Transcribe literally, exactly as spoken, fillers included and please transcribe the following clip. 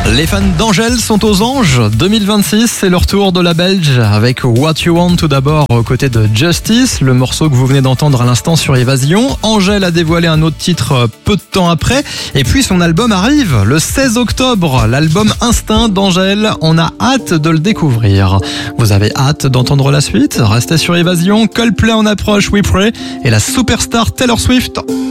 Les fans d'Angèle sont aux anges. deux mille vingt-six, c'est leur tour de la Belge avec What You Want tout d'abord aux côtés de Justice, le morceau que vous venez d'entendre à l'instant sur Évasion. Angèle a dévoilé un autre titre peu de temps après et puis son album arrive le seize octobre, l'album Instinct d'Angèle. On a hâte de le découvrir. Vous avez hâte d'entendre la suite? Restez sur Évasion, Coldplay en approche, We Pray et la superstar Taylor Swift.